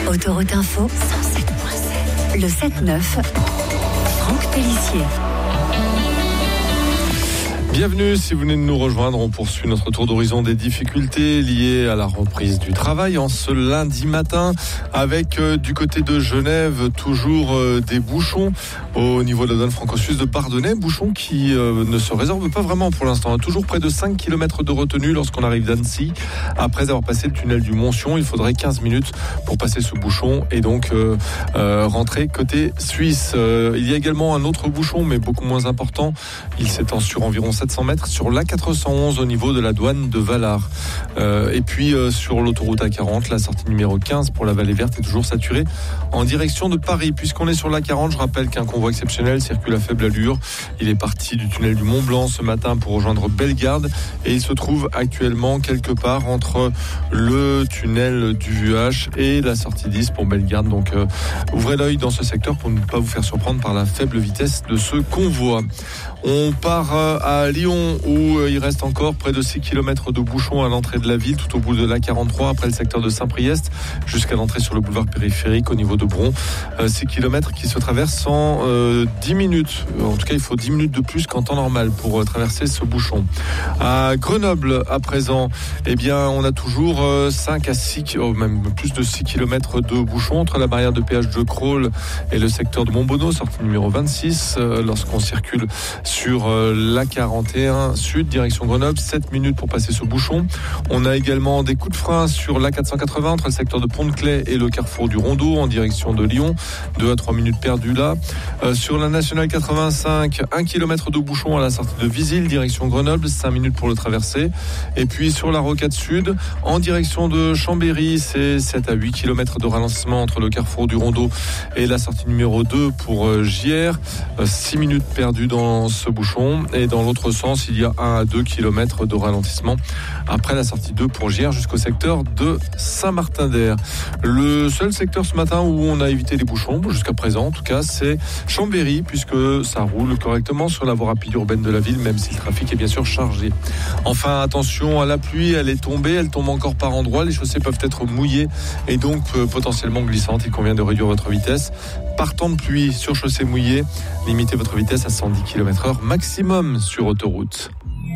Autoroute Info 107.7. Le 7-9, Franck Pellissier. Bienvenue, si vous venez de nous rejoindre, on poursuit notre tour d'horizon des difficultés liées à la reprise du travail en ce lundi matin avec du côté de Genève toujours des bouchons au niveau de la zone franco-suisse de Bardonnay, bouchons qui ne se résorbent pas vraiment pour l'instant, toujours près de 5 km de retenue lorsqu'on arrive d'Annecy. Après avoir passé le tunnel du Montsion, il faudrait 15 minutes pour passer ce bouchon et donc rentrer côté suisse. Il y a également un autre bouchon mais beaucoup moins important, il s'étend sur environ 700 mètres sur l'A411 au niveau de la douane de Valard. Et puis sur l'autoroute A40, la sortie numéro 15 pour la Vallée Verte est toujours saturée en direction de Paris. Puisqu'on est sur l'A40, je rappelle qu'un convoi exceptionnel circule à faible allure. Il est parti du tunnel du Mont Blanc ce matin pour rejoindre Bellegarde et il se trouve actuellement quelque part entre le tunnel du Vuache et la sortie 10 pour Bellegarde. Donc ouvrez l'œil dans ce secteur pour ne pas vous faire surprendre par la faible vitesse de ce convoi. On part à Lyon où il reste encore près de 6 km de bouchons à l'entrée de la ville, tout au bout de l'A43 après le secteur de Saint-Priest jusqu'à l'entrée sur le boulevard périphérique au niveau de Bron. 6 km qui se traversent en 10 minutes. En tout cas, il faut 10 minutes de plus qu'en temps normal pour traverser ce bouchon. À Grenoble, à présent, eh bien, on a toujours 5 à 6, même plus de 6 km de bouchons entre la barrière de péage de Crolles et le secteur de Montbonneau, sortie numéro 26, lorsqu'on circule sur l'A41 Sud, direction Grenoble, 7 minutes pour passer ce bouchon. On a également des coups de frein sur l'A480 entre le secteur de Pont-de-Claix et le carrefour du Rondeau en direction de Lyon, 2 à 3 minutes perdues là. Sur la Nationale 85, 1 km de bouchon à la sortie de Visil, direction Grenoble, 5 minutes pour le traverser. Et puis sur la Rocade Sud, en direction de Chambéry, c'est 7 à 8 km de ralentissement entre le carrefour du Rondeau et la sortie numéro 2 pour Gières, 6 minutes perdues dans ce bouchon. Et dans l'autre sens, il y a 1 à 2 km de ralentissement après la sortie 2 pour Gières jusqu'au secteur de Saint-Martin-d'Air. Le seul secteur ce matin où on a évité les bouchons, jusqu'à présent en tout cas, c'est Chambéry, puisque ça roule correctement sur la voie rapide urbaine de la ville, même si le trafic est bien sûr chargé. Enfin, attention à la pluie, elle est tombée, elle tombe encore par endroits, les chaussées peuvent être mouillées et donc potentiellement glissantes. Il convient de réduire votre vitesse. Par temps de pluie sur chaussée mouillée, limitez votre vitesse à 110 km/h maximum sur autoroute.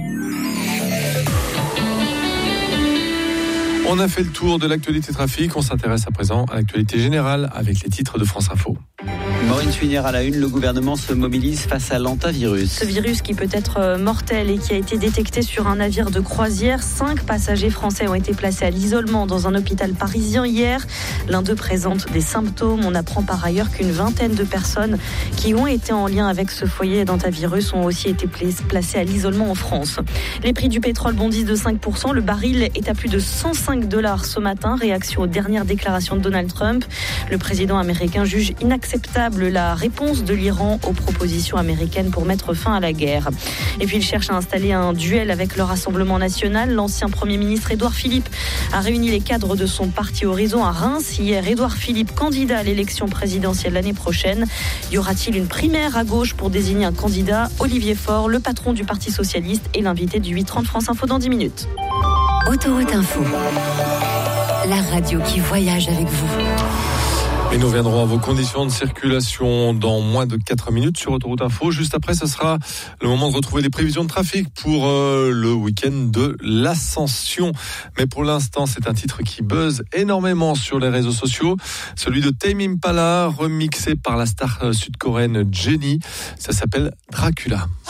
On a fait le tour de l'actualité trafic, on s'intéresse à présent à l'actualité générale avec les titres de France Info. Maureen Suinière à la une, le gouvernement se mobilise face à l'hantavirus. Ce virus qui peut être mortel et qui a été détecté sur un navire de croisière. 5 passagers français ont été placés à l'isolement dans un hôpital parisien hier. L'un d'eux présente des symptômes. On apprend par ailleurs qu'une vingtaine de personnes qui ont été en lien avec ce foyer d'hantavirus ont aussi été placées à l'isolement en France. Les prix du pétrole bondissent de 5%. Le baril est à plus de $105 ce matin. Réaction aux dernières déclarations de Donald Trump. Le président américain juge inacceptable la réponse de l'Iran aux propositions américaines pour mettre fin à la guerre. Et puis il cherche à installer un duel avec le Rassemblement national. L'ancien Premier ministre Édouard Philippe a réuni les cadres de son parti Horizon à Reims. Hier, Édouard Philippe, candidat à l'élection présidentielle l'année prochaine. Y aura-t-il une primaire à gauche pour désigner un candidat? Olivier Faure, le patron du Parti socialiste, est l'invité du 8h30 France Info dans 10 minutes. Autoroute Info, la radio qui voyage avec vous. Et nous reviendrons à vos conditions de circulation dans moins de 4 minutes sur Autoroute Info. Juste après, ce sera le moment de retrouver les prévisions de trafic pour le week-end de l'Ascension. Mais pour l'instant, c'est un titre qui buzz énormément sur les réseaux sociaux. Celui de Tame Impala, remixé par la star sud-coréenne Jennie. Ça s'appelle Dracula.